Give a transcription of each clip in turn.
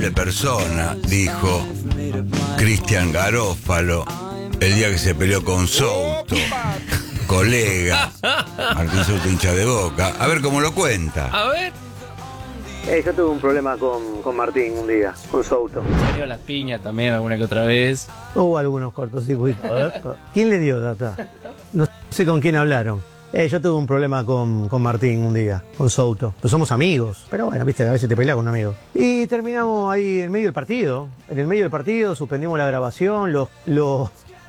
horrible persona, dijo Cristian Garófalo el día que se peleó con Souto, colega. Martín Souto, hincha de Boca. A ver cómo lo cuenta. A ver. Yo tuve un problema con Martín un día, con Souto. Salió las piñas también alguna que otra vez. Hubo algunos cortocircuitos. A ver. ¿Quién le dio data? No sé con quién hablaron. Yo tuve un problema con Martín un día, con Souto. Pues somos amigos, pero bueno, viste, a veces te peleas con un amigo. Y terminamos ahí en medio del partido. En el medio del partido suspendimos la grabación, los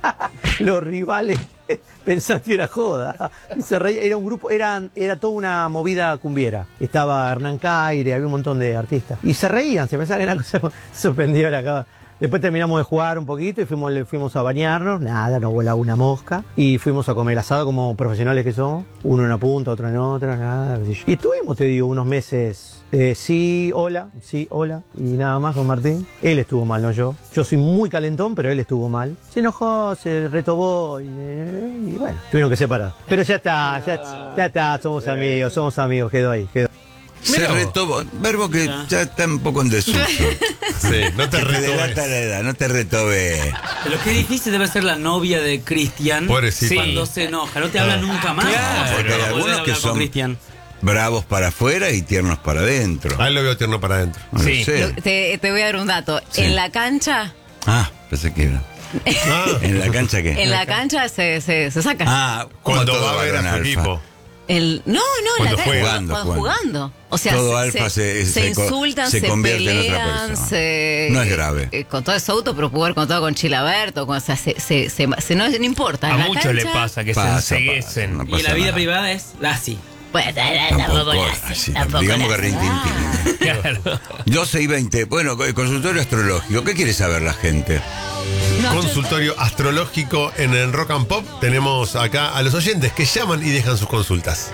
rivales pensaban que era joda. Se reía, era un grupo, era toda una movida cumbiera. Estaba Hernán Caire, había un montón de artistas. Y se reían, se pensaban que era cosa sorprendida la cara. Después terminamos de jugar un poquito y fuimos a bañarnos, nada, no volaba una mosca. Y fuimos a comer asado como profesionales que somos. Uno en una punta, otro en otra, nada. Y estuvimos, te digo, unos meses, sí, hola, y nada más con Martín. Él estuvo mal, no yo. Yo soy muy calentón, pero él estuvo mal. Se enojó, se retobó y bueno, tuvieron que separar. Pero ya está, somos amigos, quedó ahí, quedó. Se retobó, verbo que ya está un poco en desuso. Sí, no te retobes. retobes. La edad, no te retobé. Pero qué difícil debe ser la novia de Cristian cuando se enoja. No te habla nunca más. Claro, porque hay algunos que son bravos para afuera y tiernos para adentro. Ah, lo veo tierno para adentro. No Sí. sé. Te voy a dar un dato. Sí. En la cancha... Pensé que era. ¿En la cancha qué? En la cancha se saca. Cuando todo va a ver a su varón equipo. alfa. No, en la Cuando cancha. Jugando. O sea, todo alfa se insultan, se convierte en otra pelean, persona. No es grave. Con todo Souto, pero jugar con todo con Chilaberto, o sea, no importa. A En la muchos cancha, le pasa que se enceguecen. no Y pasa la vida nada. privada es así. Bueno, Tampoco así, digamos que rintintín. Claro. 12:20. Bueno, el consultorio astrológico. ¿Qué quiere saber la gente? Consultorio astrológico en el Rock and Pop. Tenemos acá a los oyentes que llaman y dejan sus consultas.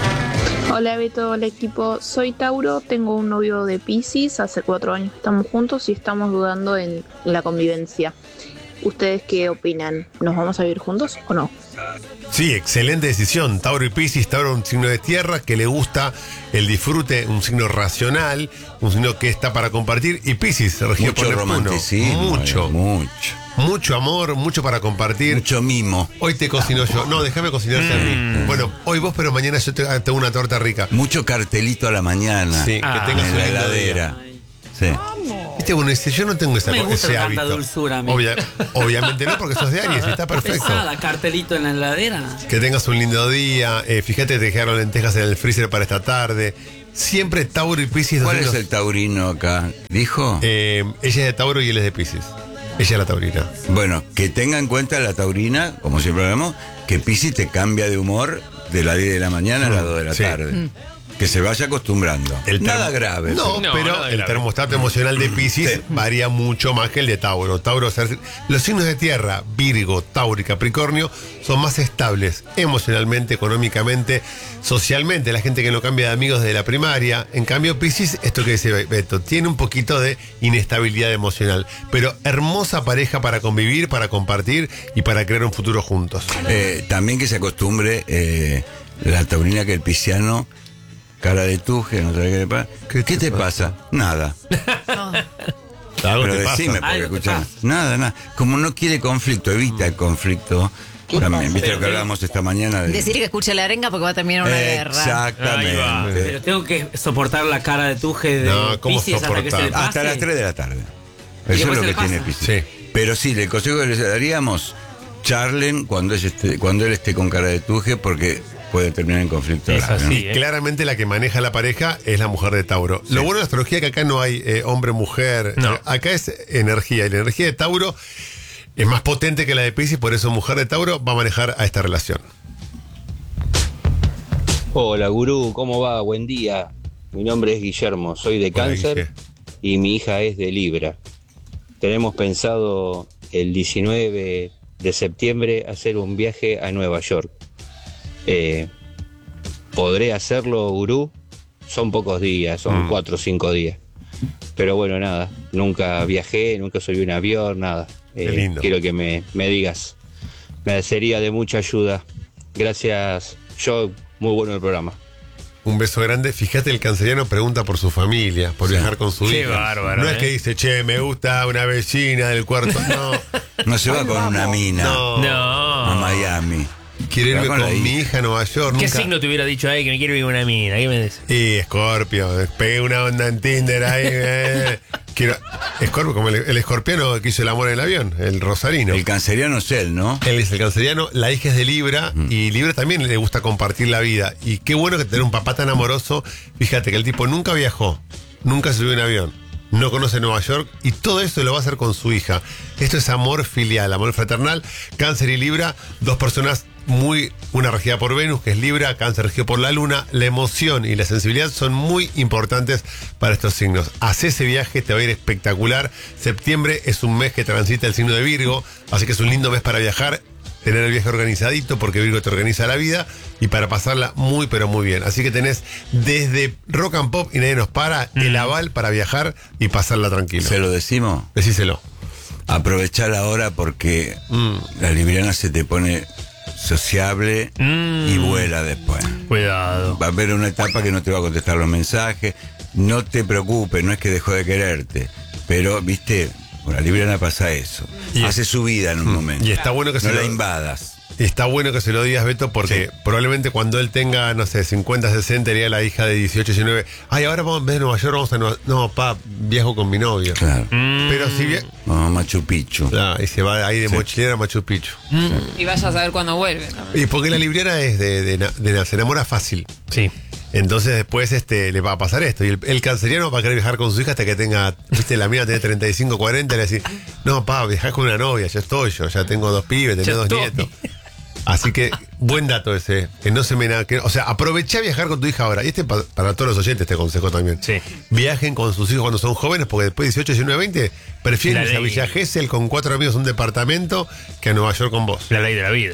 Hola Beto, hola equipo, soy Tauro, tengo un novio de Piscis, hace 4 años que estamos juntos y estamos dudando en la convivencia. ¿Ustedes qué opinan? ¿Nos vamos a vivir juntos o no? Sí, excelente decisión. Tauro y Piscis. Tauro, un signo de tierra que le gusta el disfrute, un signo racional, un signo que está para compartir. Y Piscis, regido por Mucho Neptuno. romanticismo. Mucho amor, mucho para compartir. Mucho mimo. Hoy te cocino yo. No, déjame cocinarte a mí. Bueno, hoy vos, pero mañana yo te hago una torta rica. Mucho cartelito a la mañana. Sí, que tengas en un la lindo heladera. día. Sí. Viste, bueno, yo no tengo Me gusta ese tanta hábito. dulzura a mí. Obviamente no, porque sos de Aries, está perfecto. Pesada, cartelito en la heladera. Que tengas un lindo día. Fíjate, te dejaron lentejas en el freezer para esta tarde. Siempre Tauro y Piscis. ¿Cuál es el taurino acá? ¿Dijo? Ella es de Tauro y él es de Piscis. Ella es la taurina. Bueno, que tenga en cuenta la taurina, como siempre hablamos, que Piscis te cambia de humor de las 10 de la mañana a las 2 de la tarde. Que se vaya acostumbrando. Nada grave. No, pero nada el grave. termostato emocional de Piscis varía mucho más que el de Tauro. Tauro, o sea, los signos de tierra, Virgo, Tauro y Capricornio, son más estables emocionalmente, económicamente, socialmente. La gente que no cambia de amigos desde la primaria. En cambio, Piscis, esto que dice Beto, tiene un poquito de inestabilidad emocional. Pero hermosa pareja para convivir, para compartir y para crear un futuro juntos. También que se acostumbre la taurina que el pisciano. Cara de tuje, no sabe qué le pasa. ¿Qué te pasa? Nada. Algo Pero te pasa. decime, porque Algo te escuchá. pasa. Nada. Como no quiere conflicto, evita el conflicto. También, viste lo que hablábamos esta mañana. Decir que escuche la arenga porque va a terminar una guerra. Exactamente. Pero tengo que soportar la cara de tuje de No, ¿cómo Piscis hasta que se le soportar? pase. Hasta las 3 de la tarde. ¿Y Eso es después lo se que le pasa? tiene Piscis. Sí. Pero sí, el consejo que les daríamos, charlen cuando él esté con cara de tuje, porque puede terminar en conflicto. Es grave, ¿no? así. Claramente la que maneja la pareja es la mujer de Tauro. Lo bueno de la astrología es que acá no hay hombre-mujer. No. Acá es energía. Y la energía de Tauro es más potente que la de Piscis, por eso mujer de Tauro va a manejar a esta relación. Hola gurú, ¿cómo va? Buen día. Mi nombre es Guillermo, soy de Hola, Cáncer Guille. y mi hija es de Libra. Tenemos pensado el 19 de septiembre hacer un viaje a Nueva York. ¿Podré hacerlo, gurú? Son pocos días, son 4 o 5 días. Pero bueno, nada, nunca viajé, nunca subí un avión, nada. Qué lindo. Quiero que me digas. Me sería de mucha ayuda. Gracias, yo, muy bueno el programa. un beso grande. Fíjate, el canceriano pregunta por su familia, por viajar con su hija. Qué bárbaro. No es que dice, che, me gusta una vecina del cuarto. No. No se va con una mina. No. A Miami. Quiero irme con mi hija a Nueva York. ¿Qué nunca... signo te hubiera dicho ahí que me quiero ir con una mina? ¿Qué me dices? Y Scorpio, pegué una onda en Tinder ahí. Scorpio, como el escorpiano que hizo el amor en el avión, el rosarino. El canceriano es él, ¿no? Él es el canceriano, la hija es de Libra, y Libra también le gusta compartir la vida. Y qué bueno que tener un papá tan amoroso. Fíjate que el tipo nunca viajó, nunca se subió en avión, no conoce Nueva York, y todo eso lo va a hacer con su hija. Esto es amor filial, amor fraternal. Cáncer y Libra, dos personas una regida por Venus, que es Libra, Cáncer regido por la Luna. La emoción y la sensibilidad son muy importantes para estos signos. Haz ese viaje, te va a ir espectacular. Septiembre es un mes que transita el signo de Virgo, así que es un lindo mes para viajar, tener el viaje organizadito, porque Virgo te organiza la vida, y para pasarla muy pero muy bien. Así que tenés desde rock and pop y nadie nos para, el aval para viajar y pasarla tranquilo. ¿Se lo decimos? Decíselo. Aprovechar ahora porque la libriana se te pone sociable y vuela después. Cuidado. Va a haber una etapa que no te va a contestar los mensajes. No te preocupes, no es que dejó de quererte, pero, viste, con la libriana pasa eso. Y hace su vida en un momento. Y está bueno que no la invadas. Está bueno que se lo digas, Beto, porque probablemente cuando él tenga, no sé, 50, 60, iría la hija de 18, 19. Ay, ahora vamos, en vez de Nueva York, vamos a Nueva... No, viajo con mi novio. Claro. Pero si Machu Picchu. Y se va ahí de mochilera a Machu Picchu. Y vaya a saber cuándo vuelve. Y porque la libriana es se enamora fácil. Sí. Entonces después le va a pasar esto. Y el canceriano va a querer viajar con su hija hasta que tenga, viste, la mía tiene 35, 40, y le decís, no, viajás con una novia, ya estoy yo, ya tengo 2 pibes, tengo 2 nietos. Así que, buen dato ese, que no se me... o sea, aprovecha viajar con tu hija ahora. Y para todos los oyentes, este consejo también. Sí. Viajen con sus hijos cuando son jóvenes, porque después de 18, 19, 20, prefieren irse a Villa Gesell con 4 amigos en un departamento que a Nueva York con vos. La ley de la vida.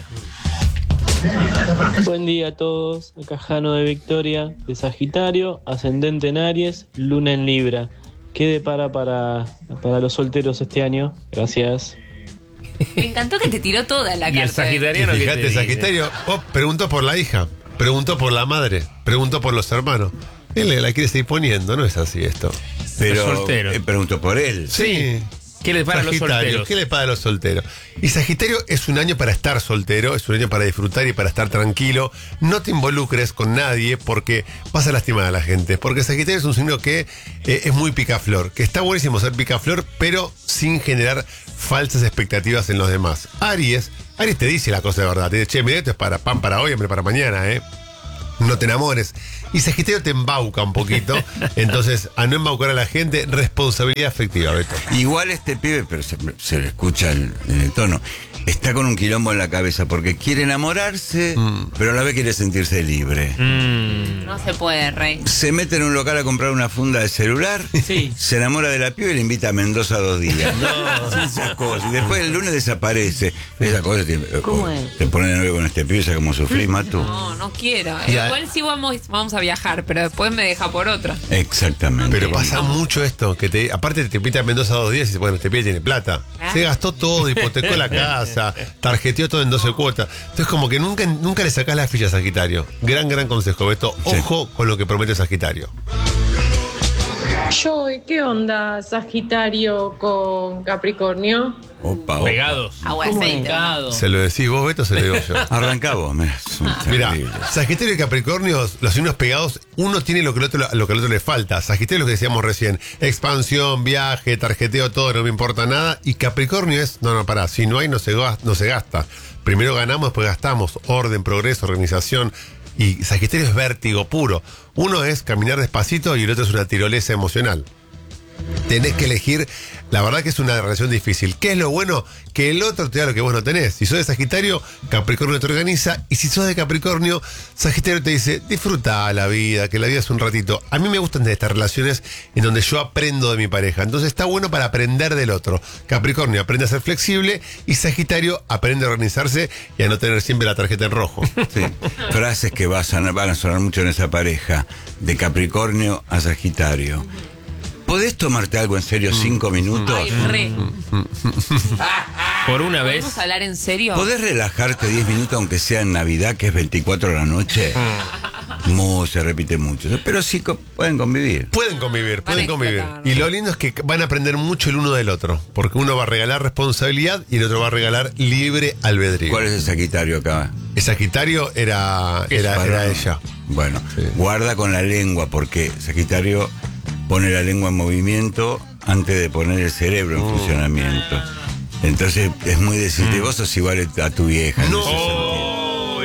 Buen día a todos, acá Jano de Victoria, de Sagitario, ascendente en Aries, Luna en Libra. ¿Qué depara para los solteros este año? Gracias. Me encantó que te tiró toda la carta. Y el sagitariano, fíjate, Sagitario preguntó por la hija, preguntó por la madre, preguntó por los hermanos. Él la quiere seguir poniendo, no es así esto. Pero soltero. Preguntó por él. Sí. ¿Qué le para a los solteros? ¿Qué le para a los solteros? Y Sagitario es un año para estar soltero, es un año para disfrutar y para estar tranquilo. No te involucres con nadie porque vas a lastimar a la gente. Porque Sagitario es un signo que es muy picaflor, que está buenísimo ser picaflor, pero sin generar falsas expectativas en los demás. Aries te dice la cosa de verdad. Te dice, che, mira, esto es para pan para hoy, hombre, para mañana, no te enamores. Y Sagitario te embauca un poquito. Entonces, a no embaucar a la gente, responsabilidad afectiva, Beto. Igual este pibe, pero se le escucha en el tono, está con un quilombo en la cabeza porque quiere enamorarse, pero a la vez quiere sentirse libre. No se puede, Rey. Se mete en un local a comprar una funda de celular, se enamora de la piba y le invita a Mendoza 2 días. Esas cosas. Y después el lunes desaparece. Esa cosa ¿Cómo es? Te pone de novio con este pibe, ¿sabes cómo sufrís, Matu? No quiero. Igual sí vamos a viajar, pero después me deja por otra. Exactamente. Pero pasa mucho esto, que aparte te invita a Mendoza 2 días y bueno, este pibe tiene plata. Se gastó todo, hipotecó la casa, tarjeteó todo en 12 cuotas. Entonces como que nunca le sacás la ficha a Sagitario. Gran consejo, Beto. Ojo con lo que promete Sagitario. ¿Qué onda Sagitario con Capricornio? Opa. Pegados. ¿Se lo decís vos, Beto, o se lo digo yo? Arrancá vos, Mira, Sagitario y Capricornio, los signos pegados, uno tiene lo que al otro le falta. Sagitario es lo que decíamos recién, expansión, viaje, tarjeteo, todo, no me importa nada. Y Capricornio es, pará, si no hay no se gasta. Primero ganamos, después gastamos. Orden, progreso, organización. Y Sagitario es vértigo puro. Uno es caminar despacito y el otro es una tirolesa emocional. Tenés que elegir, la verdad que es una relación difícil. ¿Qué es lo bueno? Que el otro te da lo que vos no tenés. Si sos de Sagitario, Capricornio te organiza. Y si sos de Capricornio, Sagitario te dice, disfruta la vida, que la vida es un ratito. A mí me gustan estas relaciones en donde yo aprendo de mi pareja. Entonces está bueno para aprender del otro. Capricornio aprende a ser flexible y Sagitario aprende a organizarse y a no tener siempre la tarjeta en rojo. Sí. Frases que van a sonar mucho en esa pareja, de Capricornio a Sagitario. ¿Podés tomarte algo en serio 5 minutos? Ay, re. Por una vez. ¿Podemos hablar en serio? ¿Podés relajarte 10 minutos aunque sea en Navidad, que es 24 de la noche? se repite mucho. Pero sí pueden convivir. Pueden convivir. Y lo lindo es que van a aprender mucho el uno del otro. Porque uno va a regalar responsabilidad y el otro va a regalar libre albedrío. ¿Cuál es el Sagitario acá? El Sagitario era ella. Bueno, guarda con la lengua, porque Sagitario pone la lengua en movimiento antes de poner el cerebro en funcionamiento. Entonces es muy decirte, vos sos igual a tu vieja. No.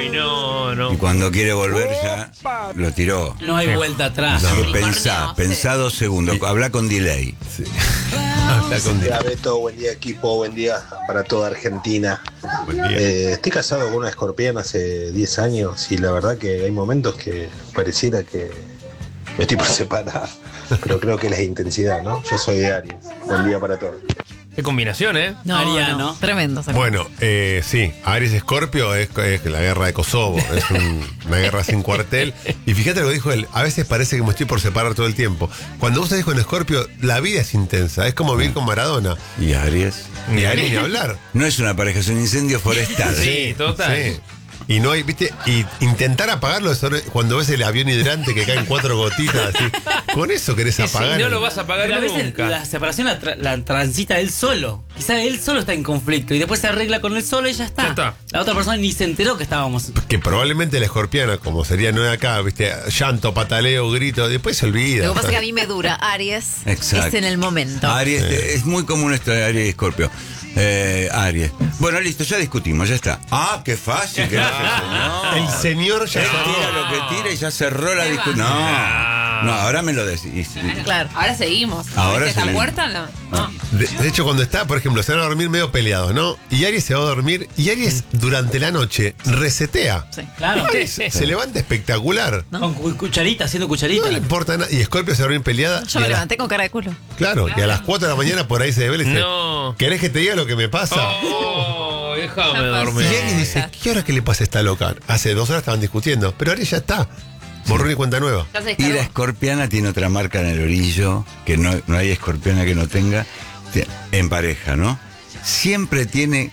Y cuando quiere volver ya lo tiró. No hay vuelta atrás. Así que pensá 2 segundos, habla con delay. Sí. Buen día, Beto, buen día, equipo, buen día para toda Argentina. Estoy casado con una escorpiana hace 10 años y la verdad que hay momentos que pareciera que me estoy por separar, pero creo que es la intensidad, ¿no? Yo soy de Aries. Buen día para todos. Qué combinación, ¿eh? No. Tremendo. Bueno, sí, Aries-Escorpio es la guerra de Kosovo, es una guerra sin cuartel. Y fíjate lo que dijo él, a veces parece que me estoy por separar todo el tiempo. Cuando vos estás con Escorpio, la vida es intensa, es como vivir con Maradona. ¿Y Aries? Ni Aries ni hablar. No es una pareja, es un incendio forestal. Sí, total. Sí. Y no hay, viste, y intentar apagarlo cuando ves el avión hidrante que caen 4 gotitas así. Con eso querés apagar. Sí, no lo vas a apagar a veces nunca. la separación la transita él solo. Quizá él solo está en conflicto y después se arregla con él solo y ya está. La otra persona ni se enteró que estábamos. Que probablemente la escorpiana, como sería no de acá, viste, llanto, pataleo, grito, después se olvida. Lo que pasa es que a mí me dura. Aries es en el momento. Aries, es muy común esto de Aries y Escorpio. Aries. Bueno, listo, ya discutimos, ya está. Ah, qué fácil que el señor ya tira lo que tira y ya cerró la discusión. No, ahora me lo decís. Claro, ahora seguimos. Ahora ¿Esta puerta no? De hecho, cuando está, por ejemplo, se van a dormir medio peleados, ¿no? Y Aries se va a dormir y Aries durante la noche resetea. Sí. Claro. Se levanta espectacular. Con cucharita, haciendo cucharita. No le importa nada. Y Escorpio se va a dormir peleada. Yo me levanté con cara de culo. Claro, y a las 4 de la mañana por ahí se devela y dice, ¿querés que te diga lo que me pasa? Déjame dormir. Y Aries dice, ¿qué hora que le pasa a esta loca? Hace 2 horas estaban discutiendo, pero Aries ya está. Borrón y cuenta nueva. Y la escorpiana tiene otra marca en el orillo, que no hay escorpiana que no tenga, en pareja, ¿no? Siempre tiene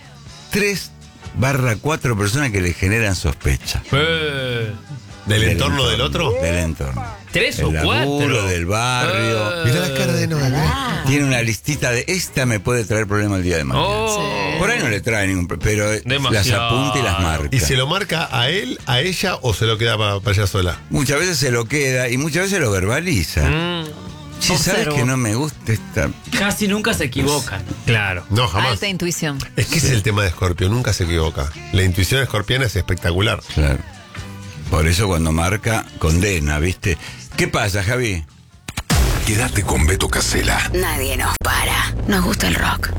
3/4 personas que le generan sospecha. ¿Del entorno del otro? Del entorno. 3 o 4. Del barrio. Mira la cara de Noel. Tiene una listita de esta me puede traer problema el día de mañana. Por ahí no le trae ningún problema, pero las apunta y las marca. ¿Y se lo marca a él, a ella o se lo queda para ella sola? Muchas veces se lo queda y muchas veces lo verbaliza. Si sabes que no me gusta esta. Casi nunca se equivocan. Claro. No, jamás. Alta intuición. Es que ese es el tema de Escorpio, nunca se equivoca. La intuición escorpiana es espectacular. Claro. Por eso cuando marca, condena, ¿viste? ¿Qué pasa, Javi? Quédate con Beto Casella. Nadie nos para. Nos gusta el rock.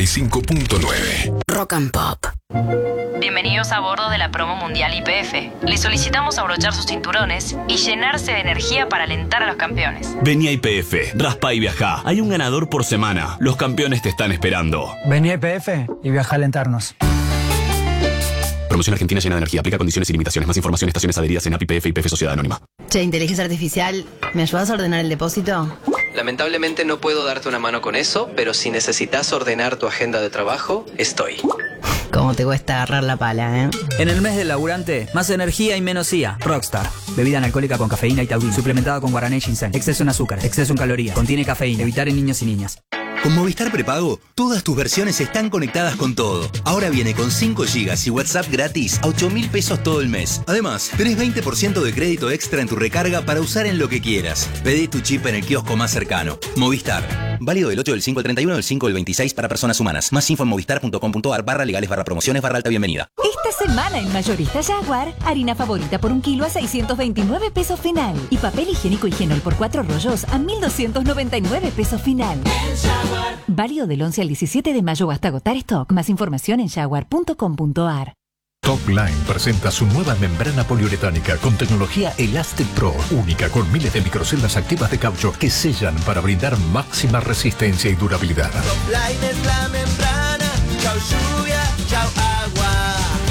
95.9. Rock and Pop. Bienvenidos a bordo de la promo mundial YPF. Les solicitamos abrochar sus cinturones y llenarse de energía para alentar a los campeones. Vení a YPF, raspa y viajá. Hay un ganador por semana. Los campeones te están esperando. Vení a YPF y viaja a alentarnos. Promoción Argentina llena de energía. Aplica condiciones y limitaciones. Más información, estaciones adheridas en API, YPF y YPF Sociedad Anónima. Che, inteligencia artificial, ¿me ayudas a ordenar el depósito? Lamentablemente no puedo darte una mano con eso, pero si necesitas ordenar tu agenda de trabajo, estoy. ¿Cómo te cuesta agarrar la pala, En el mes del laburante, más energía y menos IA. Rockstar. Bebida analcohólica con cafeína y taurina. Suplementada con guaraná y ginseng. Exceso en azúcar. Exceso en calorías. Contiene cafeína. Evitar en niños y niñas. Con Movistar Prepago, todas tus versiones están conectadas con todo. Ahora viene con 5 GB y WhatsApp gratis a 8.000 pesos todo el mes. Además, tenés 20% de crédito extra en tu recarga para usar en lo que quieras. Pedí tu chip en el kiosco más cercano. Movistar. Válido del 8 del 5 al 31 del 5 del 26 para personas humanas. Más info en movistar.com.ar/legales/promociones/alta bienvenida. Esta semana en Mayorista Jaguar, harina favorita por 1 kilo a 629 pesos final. Y papel higiénico Higienol por 4 rollos a 1.299 pesos final. Válido del 11 al 17 de mayo hasta agotar stock. Más información en jaguar.com.ar. Topline presenta su nueva membrana poliuretánica con tecnología Elastic Pro, única con miles de microceldas activas de caucho que sellan para brindar máxima resistencia y durabilidad. Topline es la membrana, chau lluvia, chau agua.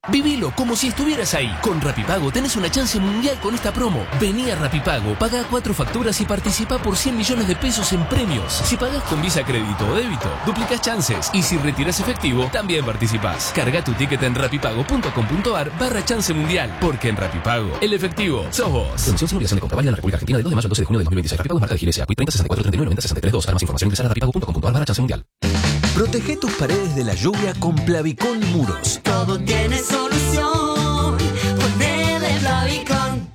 Vivilo como si estuvieras ahí. Con Rapipago tenés una chance mundial con esta promo. Vení a Rapipago, pagá 4 facturas y participá por 100 millones de pesos en premios. Si pagás con Visa, crédito o débito, duplicás chances. Y si retirás efectivo, también participás. Carga tu ticket en rapipago.com.ar/chance mundial. Porque en Rapipago, el efectivo sos vos. Condición sin obligación de compra válida en la República Argentina del 2 de mayo al 12 de junio de 2026. Rapipago es marca de Gilesia. Quit 30 64 39 90 63 2. Para más información ingresar a rapipago.com.ar/chance mundial. Protege tus paredes de la lluvia con Plavicón Muros. Todo tiene solución. Ponele Plavicón.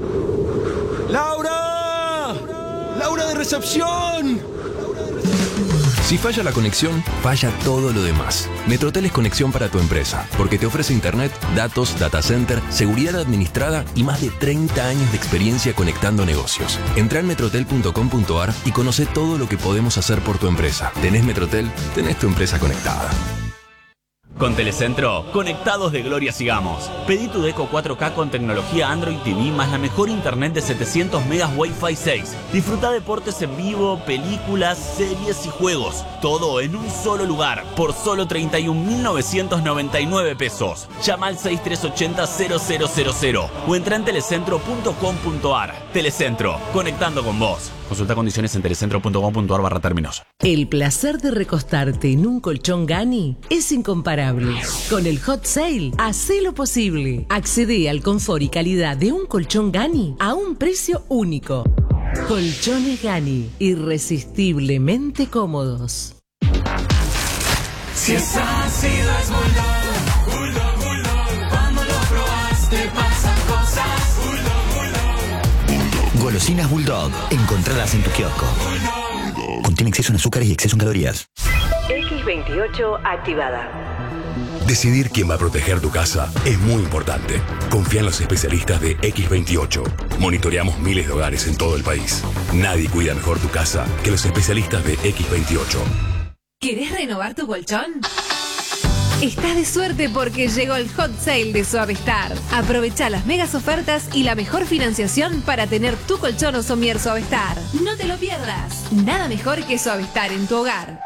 ¡Laura! ¡Laura de recepción! Si falla la conexión, falla todo lo demás. Metrotel es conexión para tu empresa, porque te ofrece internet, datos, data center, seguridad administrada y más de 30 años de experiencia conectando negocios. Entrá en metrotel.com.ar y conoce todo lo que podemos hacer por tu empresa. ¿Tenés Metrotel? Tenés tu empresa conectada. Con Telecentro, conectados de gloria sigamos. Pedí tu Deco 4K con tecnología Android TV más la mejor internet de 700 megas Wi-Fi 6. Disfruta deportes en vivo, películas, series y juegos. Todo en un solo lugar, por solo 31.999 pesos. Llama al 6380-0000 o entra en telecentro.com.ar. Telecentro, conectando con vos. Consulta condiciones en telecentro.com.ar/términos. El placer de recostarte en un colchón Gani es incomparable. Con el Hot Sale, hacé lo posible. Accede al confort y calidad de un colchón Gani a un precio único. Colchones Gani, irresistiblemente cómodos. Si es ácido es Bulldog, Bulldog, Bulldog. Cuando lo probaste pasan cosas. Bulldog, Bulldog. Golosinas Bulldog, encontradas en tu kiosco. Contiene exceso en azúcares y exceso en calorías. X28 activada. Decidir quién va a proteger tu casa es muy importante. Confía en los especialistas de X28. Monitoreamos miles de hogares en todo el país. Nadie cuida mejor tu casa que los especialistas de X28. ¿Querés renovar tu colchón? Estás de suerte porque llegó el Hot Sale de Suavestar. Aprovecha las megas ofertas y la mejor financiación para tener tu colchón o somier Suavestar. No te lo pierdas. Nada mejor que Suavestar en tu hogar.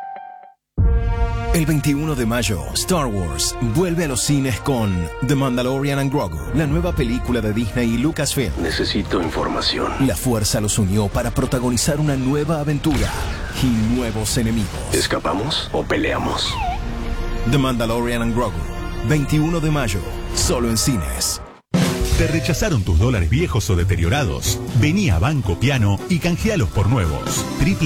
El 21 de mayo, Star Wars vuelve a los cines con The Mandalorian and Grogu, la nueva película de Disney y Lucasfilm. Necesito información. La fuerza los unió para protagonizar una nueva aventura y nuevos enemigos. ¿Escapamos o peleamos? The Mandalorian and Grogu, 21 de mayo, solo en cines. ¿Te rechazaron tus dólares viejos o deteriorados? Vení a Banco Piano y canjealos por nuevos.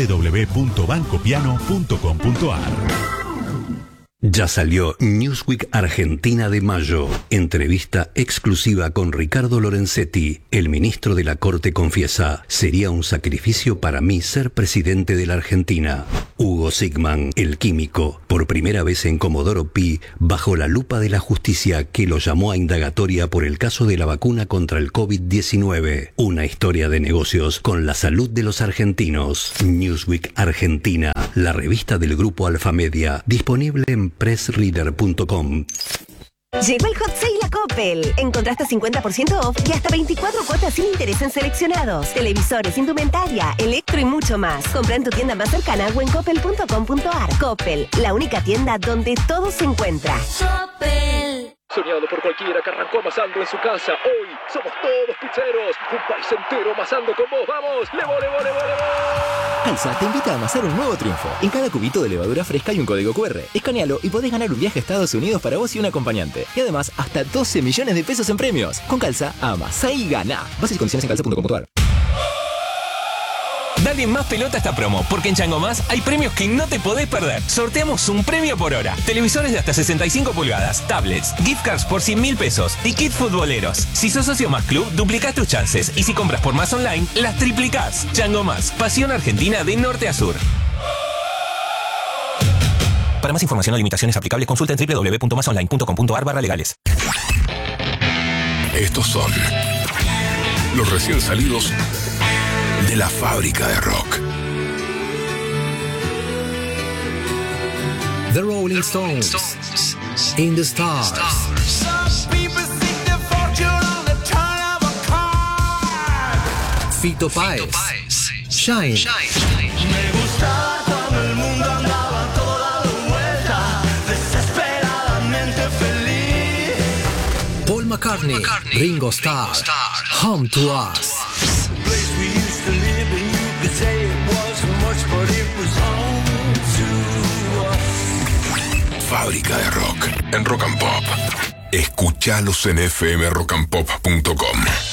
www.bancopiano.com.ar. Ya salió Newsweek Argentina de mayo. Entrevista exclusiva con Ricardo Lorenzetti. El ministro de la Corte confiesa: sería un sacrificio para mí ser presidente de la Argentina. Hugo Sigman, el químico, por primera vez en Comodoro Pi, bajo la lupa de la justicia que lo llamó a indagatoria por el caso de la vacuna contra el COVID-19. Una historia de negocios con la salud de los argentinos. Newsweek Argentina, la revista del grupo Alfamedia, disponible en pressreader.com. Llegó el Hot Sale a Coppel. Encontraste 50% off y hasta 24 cuotas sin interés en seleccionados, televisores, indumentaria, electro y mucho más. Compra en tu tienda más cercana o en coppel.com.ar. Coppel, la única tienda donde todo se encuentra. Coppel. Soñado por cualquiera que arrancó amasando en su casa. Hoy somos todos pizzeros. Un país entero amasando con vos. ¡Vamos! ¡Levo, levo, levo, levo! Alsa te invita a amasar un nuevo triunfo. En cada cubito de levadura fresca hay un código QR. Escanealo y podés ganar un viaje a Estados Unidos para vos y un acompañante. Y además, hasta 12 millones de pesos en premios. Con Calza, amasá y gana. Bases y condiciones en calza.com.ar. Dale más pelota a esta promo, porque en Chango Más hay premios que no te podés perder. Sorteamos un premio por hora. Televisores de hasta 65 pulgadas, tablets, gift cards por 100.000 pesos y kit futboleros. Si sos socio Más Club, duplicás tus chances. Y si compras por Más Online, las triplicás. Chango Más, pasión argentina de norte a sur. Para más información o limitaciones aplicables, consulta en www.masonline.com.ar/legales. Estos son los recién salidos de la fábrica de rock. The Rolling Stones, In the Stars. Fito Páez, Shine. Me gustaba cuando el mundo andaba todo dado vuelta, desesperadamente feliz. McCartney, Ringo Starr, Home to Us. Fábrica de rock en Rock and Pop. Escuchalos en fmrockandpop.com.